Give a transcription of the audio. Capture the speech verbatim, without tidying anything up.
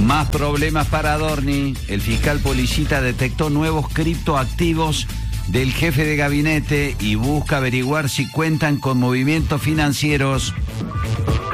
Más problemas para Adorni. El fiscal Policita detectó nuevos criptoactivos del jefe de gabinete y busca averiguar si cuentan con movimientos financieros.